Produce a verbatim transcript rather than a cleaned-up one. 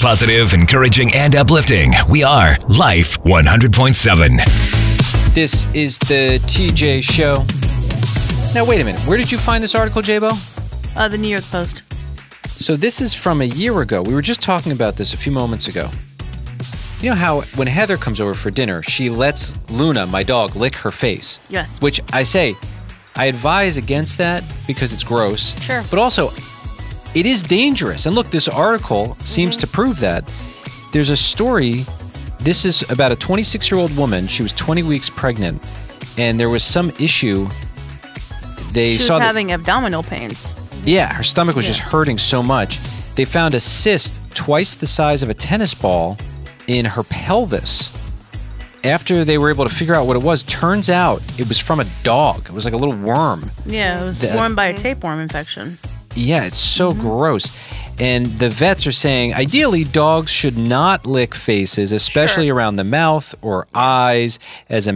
Positive, encouraging, and uplifting. We are Life one hundred point seven. This is the T J Show. Now, wait a minute. Where did you find this article, J-Bo? Uh, the New York Post. So this is from a year ago. We were just talking about this a few moments ago. You know how when Heather comes over for dinner, she lets Luna, my dog, lick her face? Yes. Which I say, I advise against that because it's gross. Sure. But also, it is dangerous. And look, this article seems Mm-hmm. to prove that. There's a story. This is about a twenty-six-year-old woman. She was twenty weeks pregnant, and there was some issue. They She saw was that, having abdominal pains. yeah, her stomach was Yeah. just hurting so much. They found a cyst twice the size of a tennis ball in her pelvis. After they were able to figure out what it was, turns out it was from a dog. It was like a little worm. Yeah, it was The- formed by a tapeworm infection. Yeah, it's so Mm-hmm. gross. And the vets are saying, ideally, dogs should not lick faces, especially Sure. around the mouth or eyes, as a